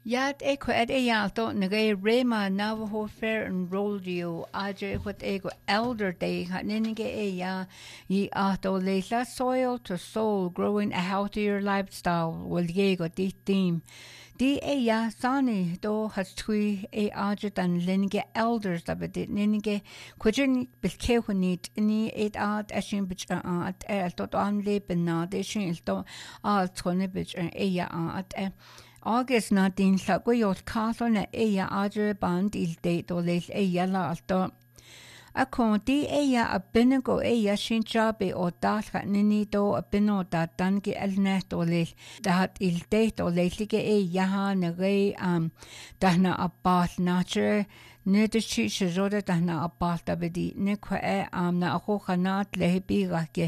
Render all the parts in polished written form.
Yat eko at eyalto nagay Rema Navajo Fair and Rodeo aje what ego elder day haninige eya ye ato leila soil to soul growing a healthier lifestyle will yego di theme. Di eya sani do has tui e aje dan linige elders abedit ninige kujin bilkehunit ni et at ashin bich at elto an leben na deshin elto alt kone bich eya at August na din llagwyol castle na eia adre band il date o leil eia la alto. Ako di eia a binago eia sin jabe o dalga nini do a bino da dangi elnet o leil dat il date o leilige eia ha na rei dahna a bath nature Nidderchi shizode dahna a bath da bedi nikwa na ako kanat lehibiga ke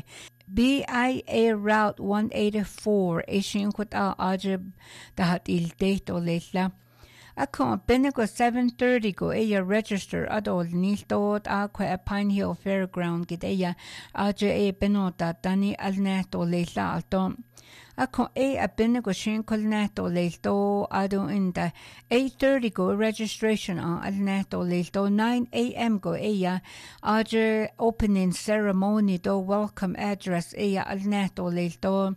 BIA Route 184 ishin kuta ajib dahat il date o leila. Ako binago 7:30 go eya register adol niltot a Pine Hill Fairground gid eya aje binota dani alnet o leila alto. Ako a binago shin kolnet o leilto ado inda 8:30 go registration alnet o leilto 9 a.m. go eya aje opening ceremony do welcome address eya alnet o leilto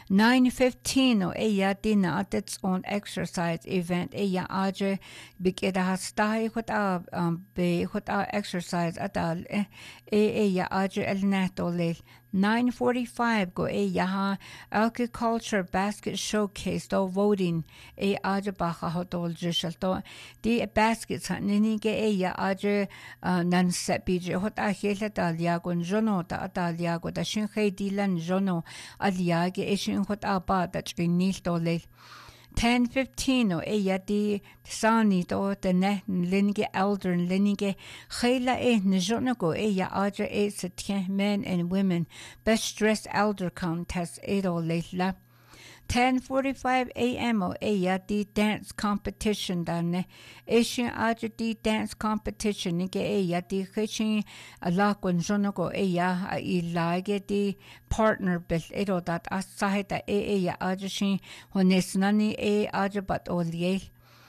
9:15 o eya dina at its own exercise event eya aje bigeda hastai be exercise atal eya aje alnet o leil 9:45 go eya agriculture basket showcase do voting aje bacha hodol jishalto di baskets ninige eya aje nan sepije hot ahela dalyagon jono ta dalyago da shin dilan jono aliage eshin hot aba da chinil dolel 10:15 o eya di sani do de ne linige elder linige khela njonago eya aje satien men and women best dressed elder contest edo leila 10:45 a.m. o eya di dance competition dane eshin aje di dance competition nige eya di khichin ala konjonago eya ilage di partner bil edo dat asahita eya aje shin honesnani aje bat oliel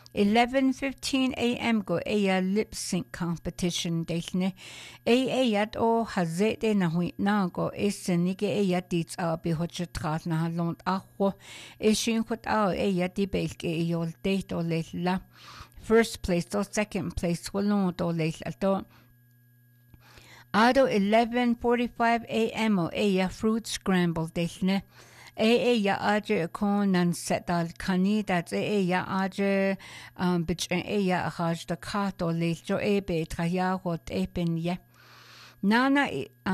11:15 a.m. go eya lip sync competition delne at o hazete na hui na go esenige eya dits be hotchat na lont aho eshin khot eya di belke yol date o la first place or second place holon do alto ado 11:45 a.m. o eya fruit scramble delne ya aje kon nan setal kani dat ya aje bich ya haj da kato lejo be traya hot pen ye Nana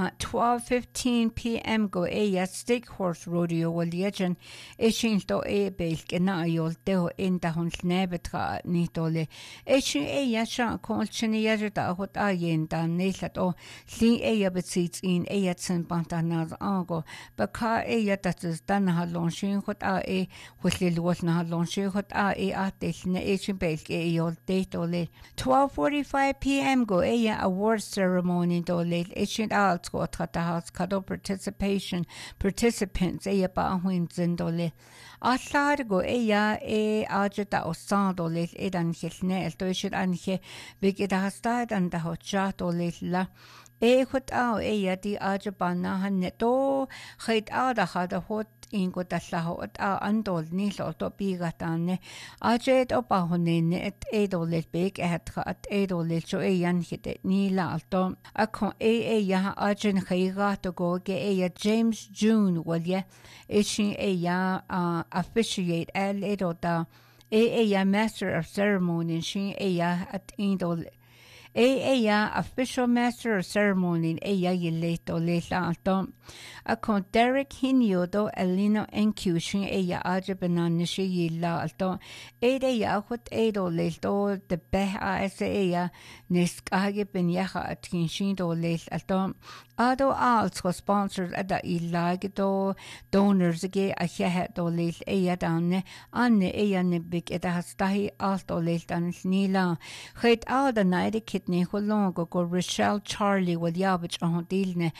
12:15 p.m. go eya stick horse rodeo wal yejen eshin to belk na yol deo in da hon nebetra ni dole eshin eya sha kolchini yeje da hot ayen da nelat o li eya betzits in eya tsen bantanaz ango baka eya dat is dan halon shin hot huslil wol na halon shin hot atel ne eshin belk yol de dole 12:45 p.m. go eya award ceremony dole Asian alt go house kado participants eya ba huin zindole allar go eya ajeta osandole edan hilne el to should anche bigida hastad and the hotchat la hot eya di ajabana haneto khait ada hada hot ingo dallaho andol nilo to bigatane ajet opa honene et edol big etra at edol cho eyan hite nila alto akon ya ajen khaiga to go ge eya James June walye ishin eya officiate el edota eya master of ceremony shin eya at indol eya official master of ceremony eya yileto leila alto akon Derek Hinyodo elino enkushin eya ajabanan shi yilla alto eya hot edo leilto de beh eya niskage ben yaha atkin shin do leil alto Ado also sponsors ada ilagito donors ge a head or lil eyadan anne eyan big eta hastahi alto lil dan nila. Het al the night kidney holongo go Rochelle Charlie with yabich on dilne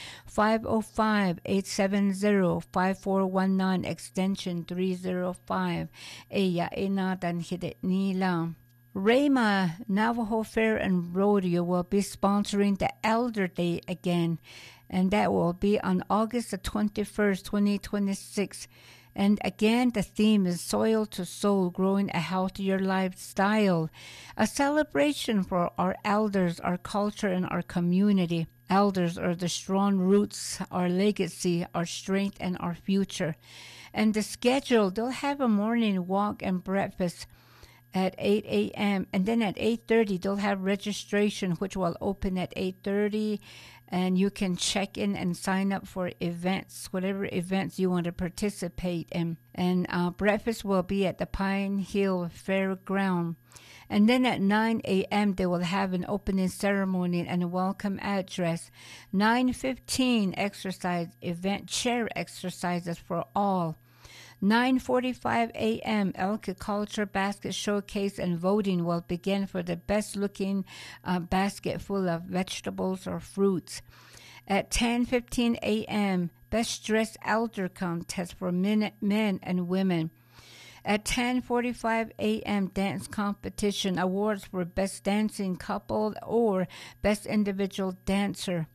505-870-5419 extension 305 eya ina dan hit nila. Rama Navajo Fair and Rodeo will be sponsoring the Elder Day again, and that will be on August the 21st, 2026. And again, the theme is Soil to Soul, Growing a Healthier Lifestyle, a celebration for our elders, our culture, and our community. Elders are the strong roots, our legacy, our strength, and our future. And the schedule, they'll have a morning walk and breakfast at 8 a.m. and then at 8:30 they'll have registration, which will open at 8:30, and you can check in and sign up for events, whatever events you want to participate in. And breakfast will be at the Pine Hill Fairground. And then at 9 a.m. they will have an opening ceremony and a welcome address. 9:15 exercise event, chair exercises for all. 9:45 a.m. Elka Culture Basket Showcase and voting will begin for the best-looking basket full of vegetables or fruits. At 10:15 a.m., Best Dressed Elder Contest for men and women. At 10:45 a.m., Dance Competition Awards for Best Dancing Couple or Best Individual Dancer.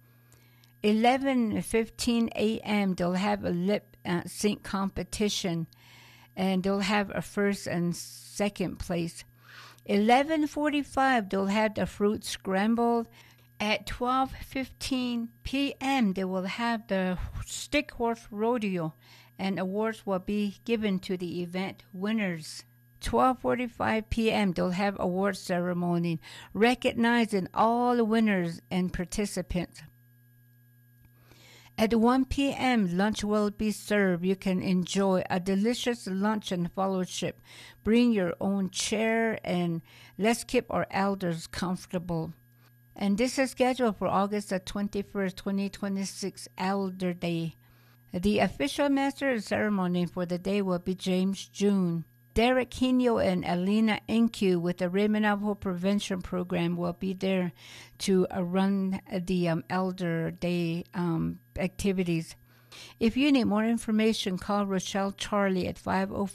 11:15 a.m. they'll have a lip sync competition, and they'll have a first and second place. 11:45 they'll have the fruit scrambled. At 12:15 p.m. they will have the stick horse rodeo, and awards will be given to the event winners. 12:45 p.m. they'll have award ceremony recognizing all the winners and participants. At 1 p.m., lunch will be served. You can enjoy a delicious lunch and fellowship. Bring your own chair, and let's keep our elders comfortable. And this is scheduled for August the 21st, 2026, Elder Day. The official master of ceremony for the day will be James June. Derek Hino and Alina Enku with the Rama Navajo Prevention Program will be there to run the Elder Day activities. If you need more information, call Rochelle Charlie at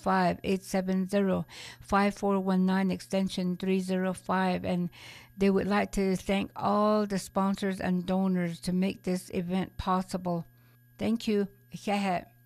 505-870-5419 extension 305, and they would like to thank all the sponsors and donors to make this event possible. Thank you.